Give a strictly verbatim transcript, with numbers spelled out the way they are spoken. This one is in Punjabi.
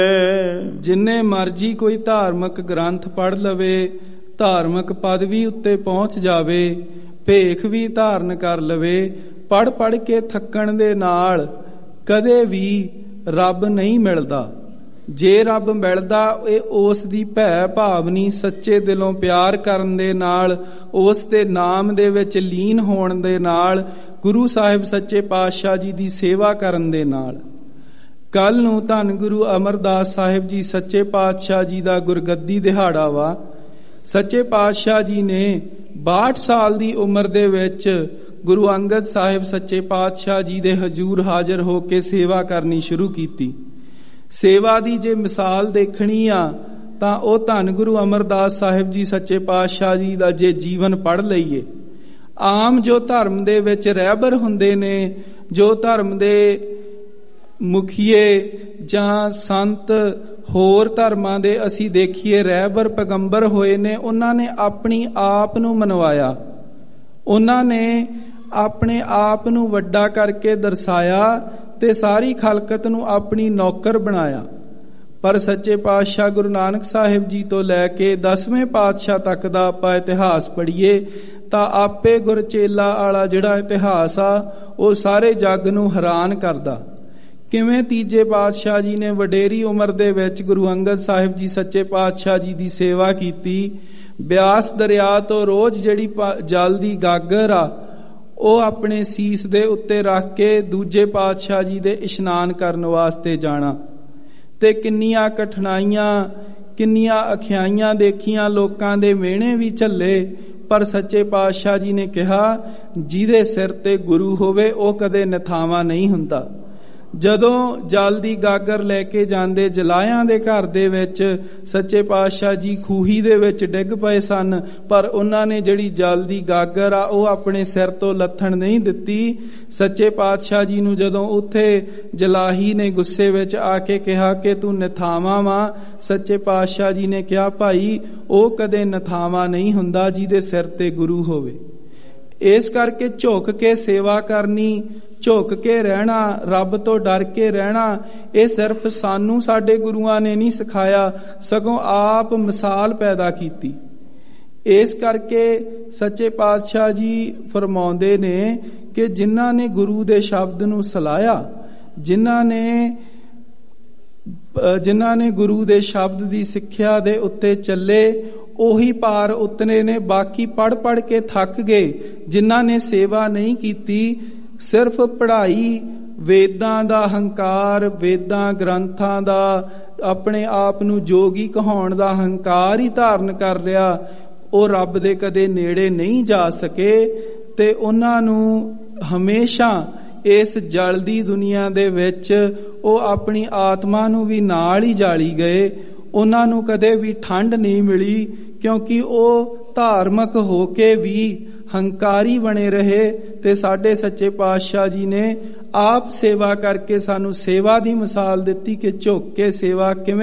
ਜਿੰਨੇ ਮਰਜੀ ਕੋਈ ਧਾਰਮਿਕ ਗ੍ਰੰਥ ਪੜ੍ਹ ਲਵੇ, ਧਾਰਮਿਕ ਪਦਵੀ ਉੱਤੇ ਪਹੁੰਚ ਜਾਵੇ, ਭੇਖ ਵੀ ਧਾਰਨ ਕਰ ਲਵੇ, ਪੜ੍ਹ ਪੜ੍ਹ ਕੇ ਥੱਕਣ ਦੇ ਨਾਲ ਕਦੇ ਵੀ ਰੱਬ ਨਹੀਂ ਮਿਲਦਾ। ਜੇ ਰੱਬ ਮਿਲਦਾ ਇਹ ਉਸ ਦੀ ਭੈ ਭਾਵਨੀ ਸੱਚੇ ਦਿਲੋਂ ਪਿਆਰ ਕਰਨ ਦੇ ਨਾਲ, ਉਸ ਦੇ ਨਾਮ ਦੇ ਵਿੱਚ ਲੀਨ ਹੋਣ ਦੇ ਨਾਲ, ਗੁਰੂ ਸਾਹਿਬ ਸੱਚੇ ਪਾਤਸ਼ਾਹ ਜੀ ਦੀ ਸੇਵਾ ਕਰਨ ਦੇ ਨਾਲ। ਕੱਲ ਨੂੰ ਧੰਨ ਗੁਰੂ ਅਮਰਦਾਸ ਸਾਹਿਬ ਜੀ ਸੱਚੇ ਪਾਤਸ਼ਾਹ ਜੀ ਦਾ ਗੁਰਗੱਦੀ ਦਿਹਾੜਾ ਵਾ। ਸੱਚੇ ਪਾਤਸ਼ਾਹ ਜੀ ਨੇ ਬਾਹਠ ਸਾਲ ਦੀ ਉਮਰ ਦੇ ਵਿੱਚ ਗੁਰੂ ਅੰਗਦ ਸਾਹਿਬ ਸੱਚੇ ਪਾਤਸ਼ਾਹ ਜੀ ਦੇ ਹਜ਼ੂਰ ਹਾਜ਼ਰ ਹੋ ਕੇ ਸੇਵਾ ਕਰਨੀ ਸ਼ੁਰੂ ਕੀਤੀ। ਸੇਵਾ ਦੀ ਜੇ ਮਿਸਾਲ ਦੇਖਣੀ ਆ ਤਾਂ ਉਹ ਧੰਨ ਗੁਰੂ ਅਮਰਦਾਸ ਸਾਹਿਬ ਜੀ ਸੱਚੇ ਪਾਤਸ਼ਾਹ ਜੀ ਦਾ ਜੇ ਜੀਵਨ ਪੜ੍ਹ ਲਈਏ। ਆਮ ਜੋ ਧਰਮ ਦੇ ਵਿੱਚ ਰਹਿਬਰ ਹੁੰਦੇ ਨੇ, ਜੋ ਧਰਮ ਦੇ ਮੁਖੀਏ ਜਾਂ ਸੰਤ ਹੋਰ ਧਰਮਾਂ ਦੇ ਅਸੀਂ ਦੇਖੀਏ ਰਹਿਬਰ ਪੈਗੰਬਰ ਹੋਏ ਨੇ, ਉਹਨਾਂ ਨੇ ਆਪਣੀ ਆਪ ਨੂੰ ਮਨਵਾਇਆ, ਉਹਨਾਂ ਨੇ ਆਪਣੇ ਆਪ ਨੂੰ ਵੱਡਾ ਕਰਕੇ ਦਰਸਾਇਆ ਤੇ ਸਾਰੀ ਖਲਕਤ ਨੂੰ ਆਪਣੀ ਨੌਕਰ ਬਣਾਇਆ। ਪਰ ਸੱਚੇ ਪਾਤਸ਼ਾਹ ਗੁਰੂ ਨਾਨਕ ਸਾਹਿਬ ਜੀ ਤੋਂ ਲੈ ਕੇ ਦਸਵੇਂ ਪਾਤਸ਼ਾਹ ਤੱਕ ਦਾ ਆਪਾਂ ਇਤਿਹਾਸ ਪੜ੍ਹੀਏ ਤਾਂ ਆਪੇ ਗੁਰਚੇਲਾ ਵਾਲਾ ਜਿਹੜਾ ਇਤਿਹਾਸ ਆ ਉਹ ਸਾਰੇ ਜੱਗ ਨੂੰ ਹੈਰਾਨ ਕਰਦਾ। ਕਿਵੇਂ ਤੀਜੇ ਪਾਤਸ਼ਾਹ ਜੀ ਨੇ ਵਡੇਰੀ ਉਮਰ ਦੇ ਵਿੱਚ ਗੁਰੂ ਅੰਗਦ ਸਾਹਿਬ ਜੀ ਸੱਚੇ ਪਾਤਸ਼ਾਹ ਜੀ ਦੀ ਸੇਵਾ ਕੀਤੀ। ਬਿਆਸ ਦਰਿਆ ਤੋਂ ਰੋਜ਼ ਜਿਹੜੀ ਜਲ ਦੀ ਗਾਗਰ ਆ ਉਹ ਆਪਣੇ ਸੀਸ ਦੇ ਉੱਤੇ ਰੱਖ ਕੇ ਦੂਜੇ ਪਾਤਸ਼ਾਹ ਜੀ ਦੇ ਇਸ਼ਨਾਨ ਕਰਨ ਵਾਸਤੇ ਜਾਣਾ। ਤੇ ਕਿੰਨੀਆਂ ਕਠਿਨਾਈਆਂ, ਕਿੰਨੀਆਂ ਅਖਿਆਈਆਂ ਦੇਖੀਆਂ, ਲੋਕਾਂ ਦੇ ਮਿਹਣੇ ਵੀ ਝੱਲੇ, ਪਰ ਸੱਚੇ ਪਾਤਸ਼ਾਹ ਜੀ ਨੇ ਕਿਹਾ ਜਿਹਦੇ ਸਿਰ ਤੇ ਗੁਰੂ ਹੋਵੇ ਉਹ ਕਦੇ ਨਿਥਾਵਾਂ ਨਹੀਂ ਹੁੰਦਾ। ਜਦੋਂ ਜਲ ਦੀ ਗਾਗਰ ਲੈ ਕੇ ਜਾਂਦੇ ਜਲਾਇਆਂ ਦੇ ਘਰ ਦੇ ਵਿੱਚ ਸੱਚੇ ਪਾਤਸ਼ਾਹ ਜੀ ਖੂਹੀ ਦੇ ਵਿੱਚ ਡਿੱਗ ਪਏ ਸਨ, ਪਰ ਉਹਨਾਂ ਨੇ ਜਿਹੜੀ ਜਲ ਦੀ ਗਾਗਰ ਆ ਉਹ ਆਪਣੇ ਸਿਰ ਤੋਂ ਲੱਥਣ ਨਹੀਂ ਦਿੱਤੀ। ਸੱਚੇ ਪਾਤਸ਼ਾਹ ਜੀ ਨੂੰ ਜਦੋਂ ਉੱਥੇ ਜਲਾਹੀ ਨੇ ਗੁੱਸੇ ਵਿੱਚ ਆ ਕੇ ਕਿਹਾ ਕਿ ਤੂੰ ਨਿਥਾਵਾਂ ਵਾਂ, ਸੱਚੇ ਪਾਤਸ਼ਾਹ ਜੀ ਨੇ ਕਿਹਾ ਭਾਈ ਉਹ ਕਦੇ ਨਿਥਾਵਾਂ ਨਹੀਂ ਹੁੰਦਾ ਜਿਹਦੇ ਸਿਰ ਤੇ ਗੁਰੂ ਹੋਵੇ। ਇਸ ਕਰਕੇ ਝੁਕ ਕੇ ਸੇਵਾ ਕਰਨੀ, ਝੁਕ ਕੇ ਰਹਿਣਾ, ਰੱਬ ਤੋਂ ਡਰ ਕੇ ਰਹਿਣਾ, ਇਹ ਸਿਰਫ ਸਾਨੂੰ ਸਾਡੇ ਗੁਰੂਆਂ ਨੇ ਨਹੀਂ ਸਿਖਾਇਆ, ਸਗੋਂ ਆਪ ਮਿਸਾਲ ਪੈਦਾ ਕੀਤੀ। ਇਸ ਕਰਕੇ ਸੱਚੇ ਪਾਤਸ਼ਾਹ ਜੀ ਫਰਮਾਉਂਦੇ ਨੇ ਕਿ ਜਿਨ੍ਹਾਂ ਨੇ ਗੁਰੂ ਦੇ ਸ਼ਬਦ ਨੂੰ ਸਲਾਹਿਆ, ਜਿਨ੍ਹਾਂ ਨੇ ਜਿਨ੍ਹਾਂ ਨੇ ਗੁਰੂ ਦੇ ਸ਼ਬਦ ਦੀ ਸਿੱਖਿਆ ਦੇ ਉੱਤੇ ਚੱਲੇ ਉਹੀ ਪਾਰ ਉਤਰੇ ਨੇ। ਬਾਕੀ ਪੜ੍ਹ ਪੜ੍ਹ ਕੇ ਥੱਕ ਗਏ। ਜਿਨ੍ਹਾਂ ਨੇ ਸੇਵਾ ਨਹੀਂ ਕੀਤੀ, ਸਿਰਫ ਪੜ੍ਹਾਈ, ਵੇਦਾਂ ਦਾ ਹੰਕਾਰ, ਵੇਦਾਂ ਗ੍ਰੰਥਾਂ ਦਾ ਆਪਣੇ ਆਪ ਨੂੰ ਜੋਗੀ ਕਹਾਉਣ ਦਾ ਹੰਕਾਰ ਹੀ ਧਾਰਨ ਕਰ ਲਿਆ, ਉਹ ਰੱਬ ਦੇ ਕਦੇ ਨੇੜੇ ਨਹੀਂ ਜਾ ਸਕੇ। ਤੇ ਉਹਨਾਂ ਨੂੰ ਹਮੇਸ਼ਾ ਇਸ ਜਲਦੀ ਦੁਨੀਆ ਦੇ ਵਿੱਚ ਉਹ ਆਪਣੀ ਆਤਮਾ ਨੂੰ ਵੀ ਨਾਲ ਹੀ ਜਾਲੀ ਗਏ। ਉਹਨਾਂ ਨੂੰ ਕਦੇ ਵੀ ਠੰਡ ਨਹੀਂ ਮਿਲੀ, ਕਿਉਂਕਿ ਉਹ ਧਾਰਮਿਕ ਹੋ ਕੇ ਵੀ ਹੰਕਾਰੀ ਬਣੇ ਰਹੇ। ਤੇ ਸਾਡੇ ਸੱਚੇ ਪਾਤਸ਼ਾਹ ਜੀ ਨੇ ਆਪ ਸੇਵਾ ਕਰਕੇ ਸਾਨੂੰ ਸੇਵਾ ਦੀ ਮਿਸਾਲ ਦਿੱਤੀ ਕਿ ਝੁੱਕ ਕੇ ਸੇਵਾ ਕਿਵੇਂ